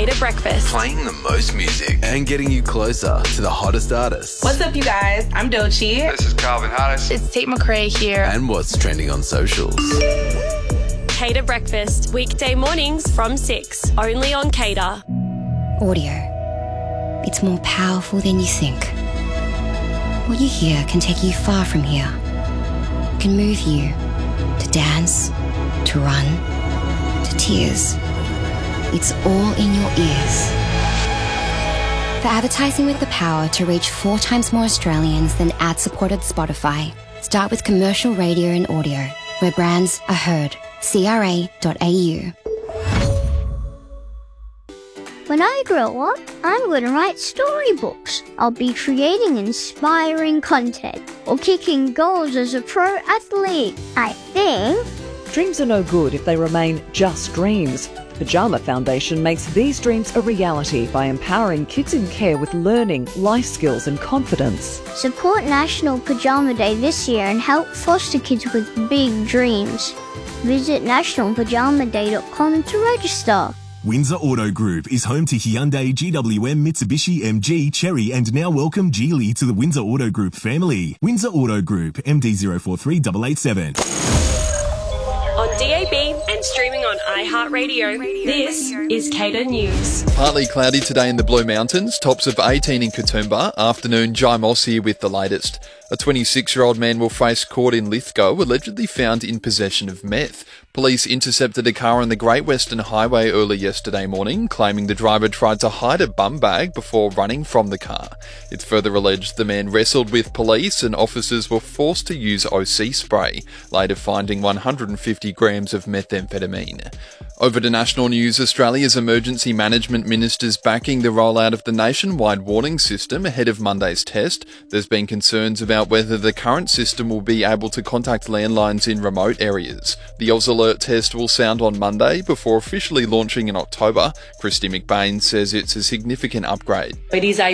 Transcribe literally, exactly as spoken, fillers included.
Cater Breakfast. Playing the most music and getting you closer to the hottest artists. What's up, you guys? I'm Doechii. This is Calvin Harris. It's Tate McRae here. And what's trending on socials. Cater Breakfast, weekday mornings from six, only on Cater. Audio. It's more powerful than you think. What you hear can take you far from here. It can move you to dance, to run, to tears. It's all in your ears. For advertising with the power to reach four times more Australians than ad-supported Spotify, start with commercial radio and audio, where brands are heard. C R A dot A U. When I grow up, I'm going to write storybooks. I'll be creating inspiring content or kicking goals as a pro athlete, I think. Dreams are no good if they remain just dreams. Pyjama Foundation makes these dreams a reality by empowering kids in care with learning, life skills and confidence. Support National Pyjama Day this year and help foster kids with big dreams. Visit national pyjama day dot com to register. Windsor Auto Group is home to Hyundai, G W M, Mitsubishi, M G, Chery and now welcome Geely to the Windsor Auto Group family. Windsor Auto Group, M D zero four three eight eight seven. On D A B and streaming on iHeartRadio, this is Cater News. Partly cloudy today in the Blue Mountains, tops of eighteen in Katoomba. Afternoon, Jai Moss here with the latest. A twenty-six-year-old man will face court in Lithgow, allegedly found in possession of meth. Police intercepted a car on the Great Western Highway early yesterday morning, claiming the driver tried to hide a bum bag before running from the car. It's further alleged the man wrestled with police and officers were forced to use O C spray, later finding one hundred fifty grams of methamphetamine. Over to national news, Australia's emergency management ministers backing the rollout of the nationwide warning system ahead of Monday's test. There's been concerns about whether the current system will be able to contact landlines in remote areas. The Oz Alert test will sound on Monday before officially launching in October. Christy McBain says it's a significant upgrade. It is a